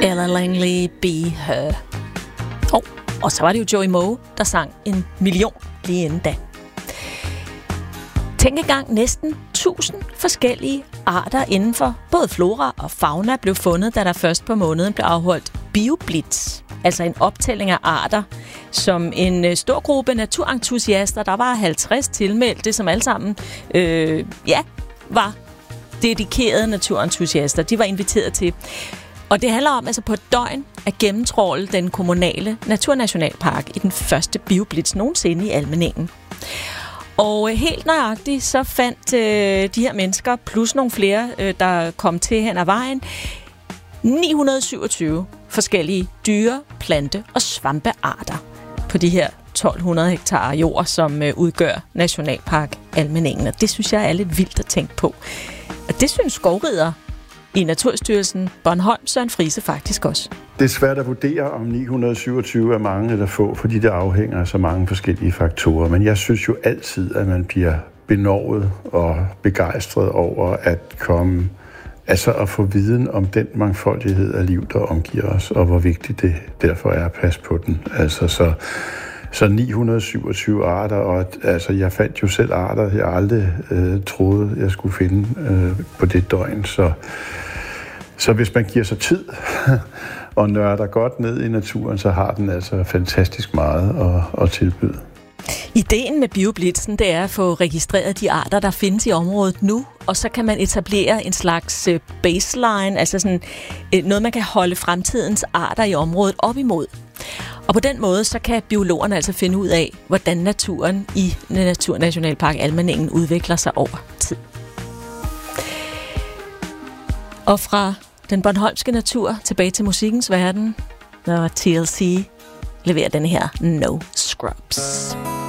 Ella Langley, Be Her. Og så var det jo Joey Moe, der sang 1 million lige inden da. Tænk engang, næsten 1000 forskellige arter inden for både flora og fauna blev fundet, da der først på måneden blev afholdt BioBlitz, altså en optælling af arter, som en stor gruppe naturentusiaster, der var 50 tilmeldte, som alle sammen var dedikerede naturentusiaster. De var inviteret til. Og det handler om altså på et døgn at gennemtrawle den kommunale naturnationalpark i den første BioBlitz nogensinde i Almindingen. Og helt nøjagtigt så fandt de her mennesker, plus nogle flere, der kom til hen ad vejen, 927 forskellige dyre, plante- og svampearter på de her 1200 hektar jord, som udgør Nationalpark Almindingen. Og det synes jeg er lidt vildt at tænke på. Og det synes skovrider i Naturstyrelsen Bornholm Søren Friese faktisk også. Det er svært at vurdere, om 927 er mange eller få, fordi det afhænger af så mange forskellige faktorer. Men jeg synes jo altid, at man bliver benovet og begejstret over at komme, altså at få viden om den mangfoldighed af liv, der omgiver os, og hvor vigtigt det derfor er at passe på den. Altså så 927 arter, og altså jeg fandt jo selv arter, jeg aldrig troede, jeg skulle finde på det døgn. Så hvis man giver sig tid og nørder godt ned i naturen, så har den altså fantastisk meget at tilbyde. Ideen med BioBlitzen, det er at få registreret de arter, der findes i området nu, og så kan man etablere en slags baseline, altså sådan noget, man kan holde fremtidens arter i området op imod. Og på den måde, så kan biologerne altså finde ud af, hvordan naturen i Naturnationalpark Almindingen udvikler sig over tid. Og fra den bornholmske natur tilbage til musikkens verden, når TLC leverer den her No Scrubs.